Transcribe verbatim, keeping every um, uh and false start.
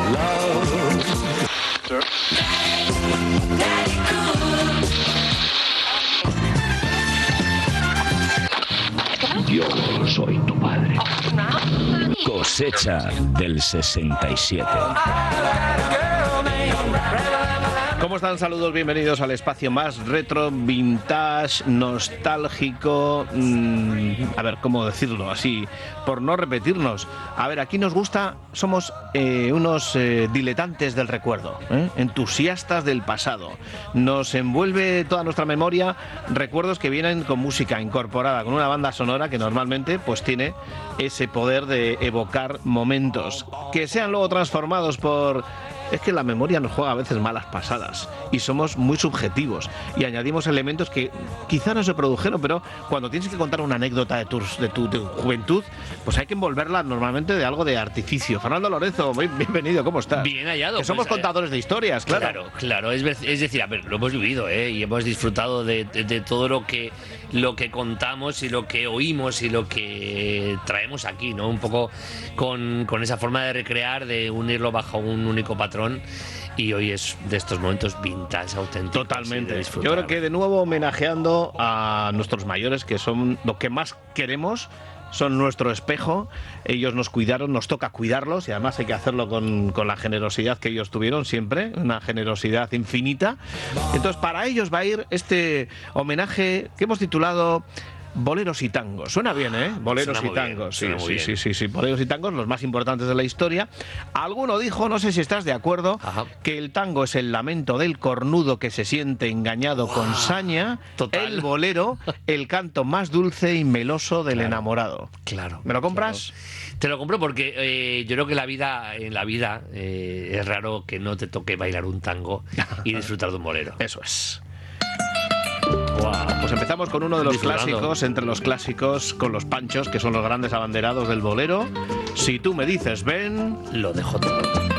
Yo soy tu padre. Cosecha del sesenta y siete. ¿Cómo están? Saludos, bienvenidos al espacio más retro, vintage, nostálgico. Mmm, a ver, ¿cómo decirlo? Así, por no repetirnos. A ver, aquí nos gusta, somos eh, unos eh, diletantes del recuerdo, ¿eh? entusiastas del pasado. Nos envuelve toda nuestra memoria recuerdos que vienen con música incorporada, con una banda sonora que normalmente pues tiene ese poder de evocar momentos que sean luego transformados por... Es que la memoria nos juega a veces malas pasadas y somos muy subjetivos y añadimos elementos que quizá no se produjeron, pero cuando tienes que contar una anécdota de tu, de tu, de tu juventud, pues hay que envolverla normalmente de algo de artificio. Fernando Lorenzo, bienvenido, ¿cómo estás? Bien hallado. Que somos pues, contadores de historias, claro. Claro, claro. Es, es decir, a ver, lo hemos vivido, ¿eh? Y hemos disfrutado de, de, de todo lo que, lo que contamos y lo que oímos y lo que traemos aquí, ¿no? Un poco con, con esa forma de recrear, de unirlo bajo un único patrón. Y hoy es de estos momentos vintage auténticos. Totalmente. Yo creo que de nuevo homenajeando a nuestros mayores, que son lo que más queremos, son nuestro espejo. Ellos nos cuidaron, nos toca cuidarlos y además hay que hacerlo con, con la generosidad que ellos tuvieron siempre, una generosidad infinita. Entonces para ellos va a ir este homenaje que hemos titulado Boleros y tangos. Suena bien, ¿eh? Boleros y tangos. Sí, sí, sí, sí, sí. Boleros y tangos, los más importantes de la historia. Alguno dijo, no sé si estás de acuerdo, Ajá. que el tango es el lamento del cornudo que se siente engañado wow. con saña. Total. El bolero, el canto más dulce y meloso del claro. enamorado. Claro. ¿Me lo compras? Claro. Te lo compro porque eh, yo creo que la vida, en la vida eh, es raro que no te toque bailar un tango y disfrutar de un bolero. Eso es. Wow. Pues empezamos con uno de los clásicos, entre los clásicos, con los Panchos, que son los grandes abanderados del bolero. Si tú me dices ven, lo dejo todo.